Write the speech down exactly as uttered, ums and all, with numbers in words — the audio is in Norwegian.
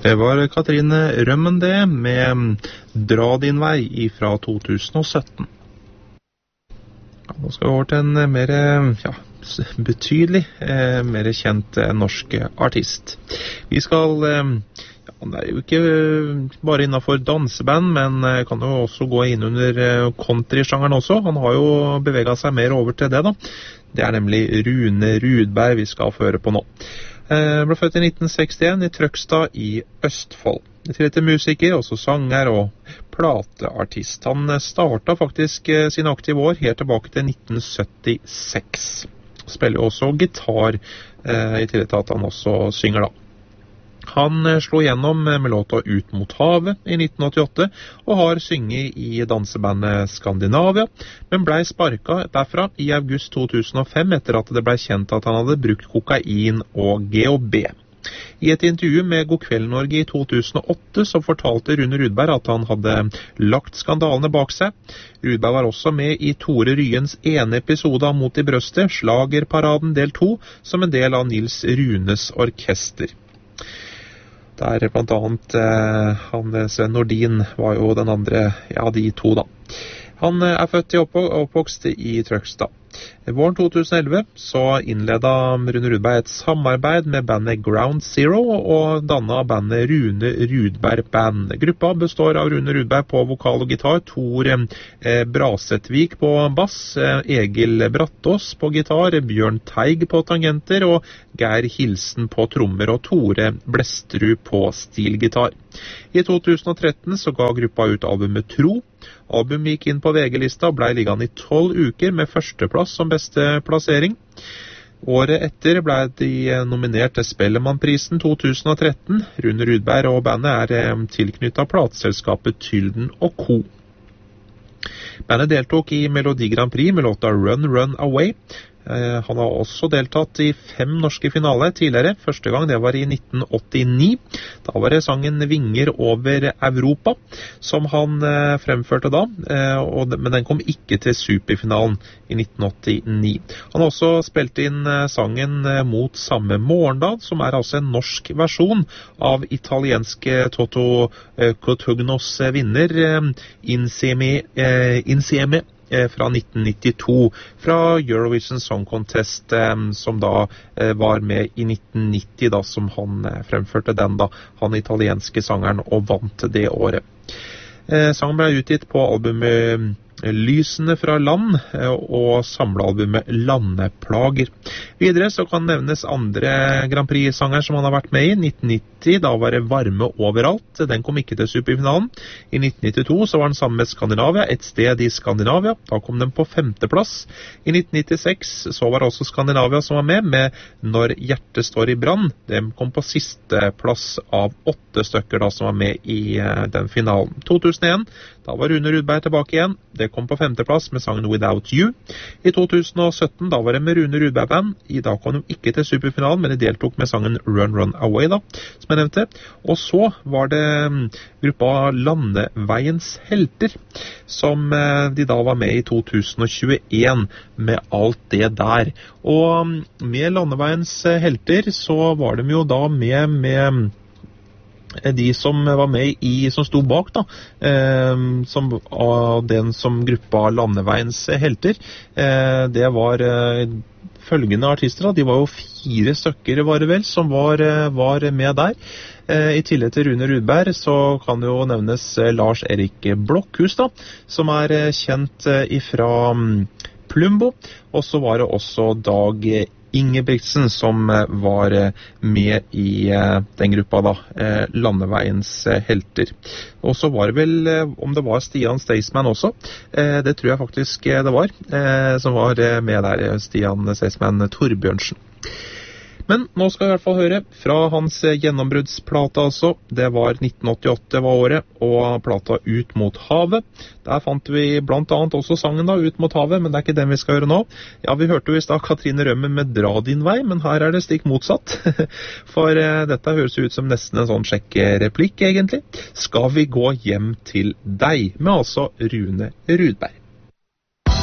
Det var Katrine Rømmen det, med Dra din vei fra to tusen og sytten. Ja, nå skal vi over til en mer, ja, betydelig, eh, mer kjent eh, norsk artist. Vi skal, eh, ja, det er jo ikke bare innenfor danseband, men eh, kan jo også gå inn under eh, country-sjangeren også. Han har jo beveget seg mer over til det da. Det er nemlig Rune Rudberg vi skal føre på nå. Han ble født i nitten sekstien i Trøgstad i Østfold. Tilhørte musiker, også sanger og plateartist. Han startet faktisk sine aktive år helt tilbake til nitten syttiseks. Spiller jo også gitar, eh, i tillegg til at han også synger da. Han slo gjennom med låta Ut mot havet i nitten åttiåtte, og har synget i dansebandet Skandinavia, men ble sparket derfra i august to tusen og fem etter at det ble kjent at han hadde brukt kokain og G H B. I et intervju med God kveld Norge i to tusen og åtte så fortalte Rune Rudberg at han hadde lagt skandalene bak seg. Rudberg var også med i Tore Ryens ene episode av Mot i brøstet, Slagerparaden del to, som en del av Nils Runes orkester. Der blant annet eh, han, Sven Nordin var jo den andre, ja, de to da. Han er født i oppvokst i Trøgstad. Våren to tusen og elleve så innledet Rune Rudberg et samarbeid med bandet Ground Zero og dannet bandet Rune Rudberg Band. Gruppa består av Rune Rudberg på vokal og gitar, Tor eh, Brasetvik på bass, eh, Egil Brattås på gitar, Bjørn Teig på tangenter og Geir Hilsen på trommer og Tore Blestrud på stilgitar. I to tusen og tretten så ga gruppa ut albumet Tro. Albumet gikk inn på V G-lista og ble liggende i tolv uker med førsteplass som beste plassering. Året etter ble de nominert til Spellemannprisen to tusen og tretten. Rune Rudberg og bandet er tilknyttet plateselskapet Tylden og Co. Bandet deltok i Melodi Grand Prix med låta Run Run Away. Han har også deltatt i fem norske finaler tidligere. Første gang det var i nitten åttini. Da var det sangen Vinger over Europa som han eh, fremførte da, eh, og, men den kom ikke til superfinalen i nitten åttini. Han har også spilt inn eh, sangen eh, Mot samme morgendag, som er altså en norsk versjon av italienske Toto eh, Cotugnos vinner eh, Insieme, eh, Insieme fra nitten nittito, fra Eurovision Song Contest, eh, som da eh, var med i nitten nitti, da, som han eh, fremførte den da, han italienske sangeren, og vant det året. Eh, sangen ble utgitt på albumet Lysene fra land og samlealbumet Landeplager. Videre så kan nevnes andre Grand Prix-sanger som han har vært med i. nitten nitti, da var det Varme overalt. Den kom ikke til superfinalen. I nitten nittito så var den sammen med Skandinavia, Et sted i Skandinavia. Da kom den på femteplass. I nitten nittiseks så var det også Skandinavia som var med, med Når hjertet står i brann. Den kom på siste plass av åtte stykker da som var med i uh, den finalen. to tusen og en, da var Rune Rudberg tilbake igjen. Det kom på femteplass med sangen Without You. I to tusen og sytten, da var det med Rune Rudberg Band. I dag kom de ikke til superfinalen, men de deltok med sangen Run Run Away da, som jeg nevnte. Og så var det um, gruppa Landeveiens helter, som uh, de da var med i to tusen og tjueen med alt det der. Og um, med Landeveiens helter så var de jo da med med de som var med i, som sto bak da, eh, som, av den som gruppa Landeveiens helter, eh, det var eh, følgende artister da, de var jo fire stykker var det vel, som var, var med der. Eh, I tillegg til Rune Rudberg så kan det jo nevnes eh, Lars Erik Blokhus da, som er eh, kjent eh, ifra um, Plumbo, og så var det også Dag Ingebrigtsen som var med i den gruppa da, Landeveiens helter. Og så var det vel, om det var Stian Staysman også, det tror jeg faktisk det var, som var med der, Stian Staysman Torbjørnsen. Men nå skal vi i hvert fall høre fra hans gjennombruddsplate altså. Det var nitten åttiåtte var året, og plata Ut mot havet. Der fant vi blant annet også sangen da, Ut mot havet, men det er ikke den vi skal høre nå. Ja, vi hørte jo i stad Katrine Rømmen med Dra din vei, men her er det stikk motsatt. For uh, dette høres ut som nesten en sånn sjekkereplikk egentlig. Skal vi gå hjem til deg? Med altså Rune Rudberg.